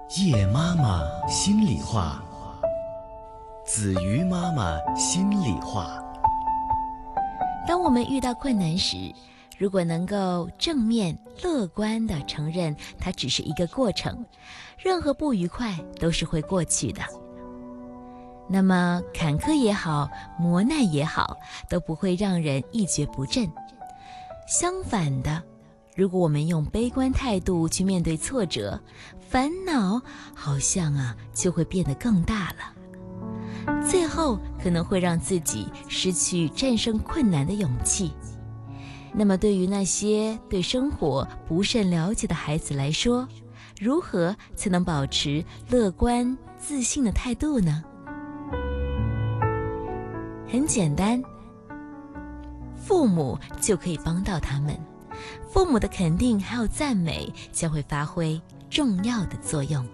叶妈妈心里话，子瑜妈妈心里话。 当我们遇到困难时，如果能够正面乐观地承认它只是一个过程，任何不愉快都是会过去的。那么坎坷也好，磨难也好，都不会让人一蹶不振。相反的，如果我们用悲观态度去面对挫折，烦恼好像就会变得更大了，最后可能会让自己失去战胜困难的勇气。那么对于那些对生活不甚了解的孩子来说，如何才能保持乐观自信的态度呢？很简单，父母就可以帮到他们。父母的肯定还有赞美将会发挥重要的作用。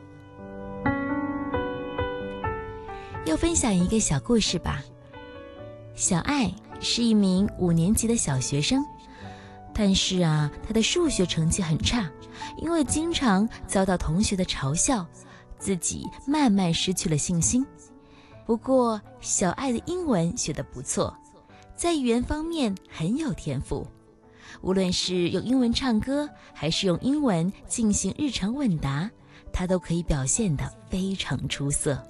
又分享一个小故事吧。小爱是一名5年级的小学生，但是她的数学成绩很差，因为经常遭到同学的嘲笑，自己慢慢失去了信心。不过小爱的英文学得不错，在语言方面很有天赋，无论是用英文唱歌，还是用英文进行日常问答，她都可以表现得非常出色。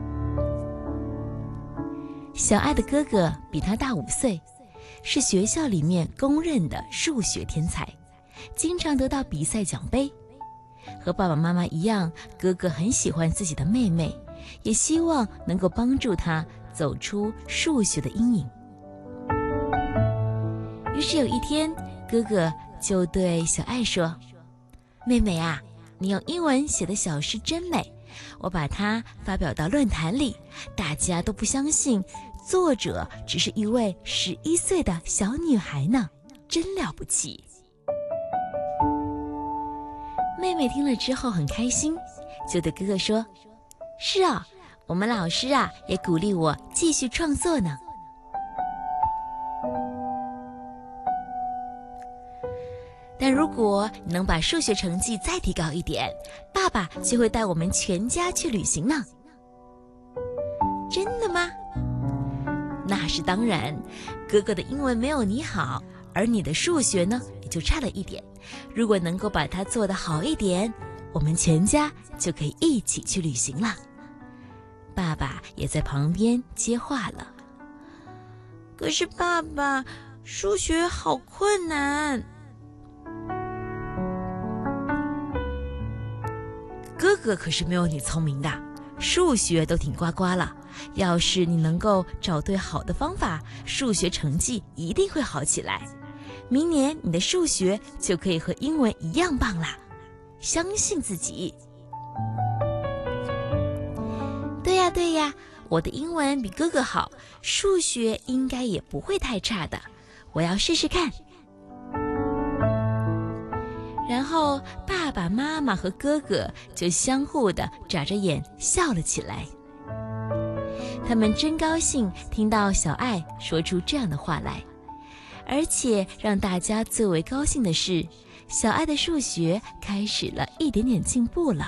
小爱的哥哥比她大5岁，是学校里面公认的数学天才，经常得到比赛奖杯。和爸爸妈妈一样，哥哥很喜欢自己的妹妹，也希望能够帮助她走出数学的阴影。于是有一天，哥哥就对小爱说：妹妹啊，你用英文写的小诗真美，我把它发表到论坛里，大家都不相信作者只是一位11岁的小女孩呢，真了不起。妹妹听了之后很开心，就对哥哥说：是啊，我们老师也鼓励我继续创作呢。但如果你能把数学成绩再提高一点，爸爸就会带我们全家去旅行呢。真的吗？那是当然，哥哥的英文没有你好，而你的数学呢也就差了一点。如果能够把它做得好一点，我们全家就可以一起去旅行了。爸爸也在旁边接话了。可是爸爸，数学好困难。哥哥可是没有你聪明的，数学都挺呱呱了。要是你能够找对好的方法，数学成绩一定会好起来。明年你的数学就可以和英文一样棒啦，相信自己。对呀，我的英文比哥哥好，数学应该也不会太差的，我要试试看。然后爸爸妈妈和哥哥就相互的眨着眼笑了起来。他们真高兴听到小爱说出这样的话来，而且让大家最为高兴的是，小爱的数学开始了一点点进步了。